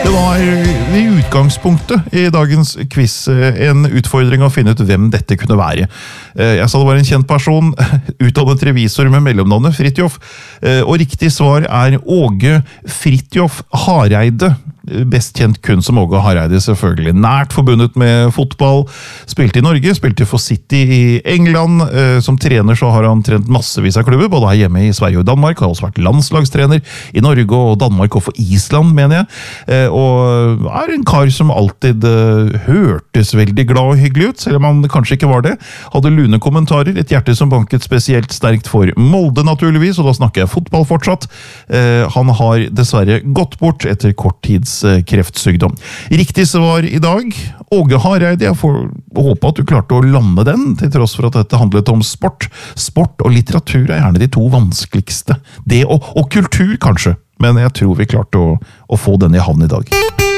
Det var i utgangspunktet i dagens quiz en utfordring å finne ut hvem dette kunne være. Jeg sa det var en kjent person, utdannet revisor med mellomnavnet Fridtjof, og riktig svar er Åge Fridtjof Hareide. Best kjent kun som Åge Hareide, selvfølgelig. Nært forbundet med fotball, spilte i Norge, spilte for City i England. Som trener så har han trent massevis av klubber, både her hjemme i Sverige og Danmark. Har også vært landslagstrener i Norge og Danmark og for Island, mener jeg. Og er en kar som alltid hørtes veldig glad og hyggelig ut, selv om han kanskje ikke var det. Hadde lune kommentarer, et hjerte som banket spesielt sterkt for Molde naturligvis, og da snakker jeg fotball fortsatt. Han har dessverre gått bort etter kort tids kreftsykdom. Riktig svar i dag, Åge Hareide. Jeg får håpe at du klarte å lande den, til tross for at dette handlet om sport. Sport og litteratur er gjerne de to vanskeligste. Det og kultur kanskje, men jeg tror vi klarte å få den i havn i dag.